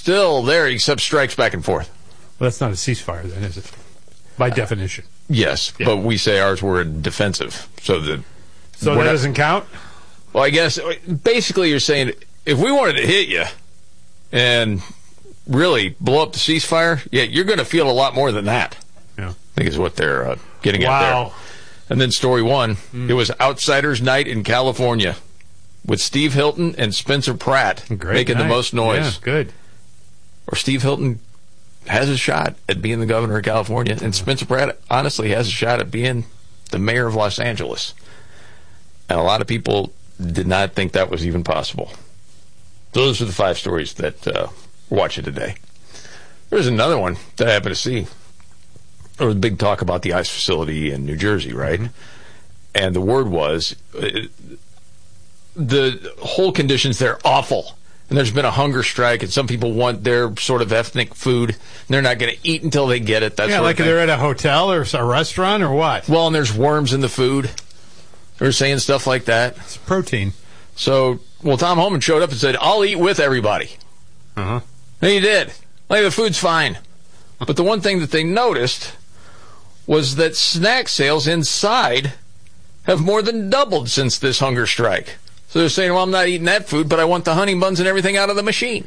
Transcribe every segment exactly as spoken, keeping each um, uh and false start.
still there, except strikes back and forth. Well, that's not a ceasefire, then, is it? By definition. Yes, yeah. but we say ours were defensive. So the so that not, doesn't count? Well, I guess basically you're saying if we wanted to hit you and really blow up the ceasefire, yeah, you're going to feel a lot more than that. Yeah. I think is what they're uh, getting wow. at there. And then story one, mm. it was Outsiders Night in California with Steve Hilton and Spencer Pratt Great making night. the most noise. Yeah, good. Or Steve Hilton has a shot at being the governor of California, and Spencer Pratt honestly has a shot at being the mayor of Los Angeles. And a lot of people did not think that was even possible. Those are the five stories that uh, we're watching today. There's another one that I happened to see. There was a big talk about the ICE facility in New Jersey, right? Mm-hmm. And the word was uh, the whole conditions there awful. And there's been a hunger strike, and some people want their sort of ethnic food, and they're not going to eat until they get it. That yeah, sort like of thing. They're at a hotel or a restaurant or what? Well, and there's worms in the food. They're saying stuff like that. It's protein. So, well, Tom Homan showed up and said, I'll eat with everybody. Uh-huh. And he did. Like, the food's fine. But the one thing that they noticed was that snack sales inside have more than doubled since this hunger strike. So they're saying, well, I'm not eating that food, but I want the honey buns and everything out of the machine.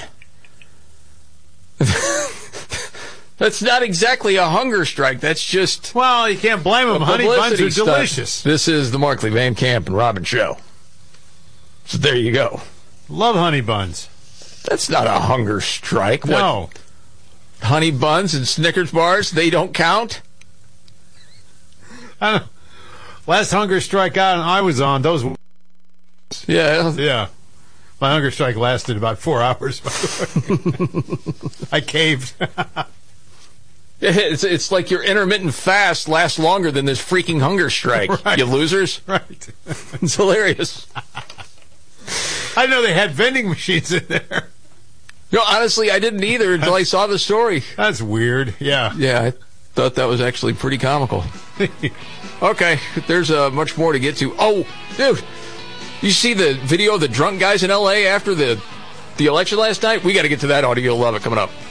That's not exactly a hunger strike. That's just... Well, you can't blame them. Honey buns are stunt. delicious. This is the Markley, Van Camp, and Robin Show. So there you go. Love honey buns. That's not a hunger strike. No. What? Honey buns and Snickers bars, they don't count? I don't, last hunger strike out I was on, those... Yeah. Yeah. My hunger strike lasted about four hours, by the way. I caved. It's, it's like your intermittent fast lasts longer than this freaking hunger strike, right. You losers. Right. It's hilarious. I know they had vending machines in there. No, honestly, I didn't either until I saw the story. That's weird, yeah. Yeah, I thought that was actually pretty comical. Okay, there's uh, much more to get to. Oh, dude, you see the video of the drunk guys in L A after the, the election last night? We got to get to that audio. You'll love it coming up.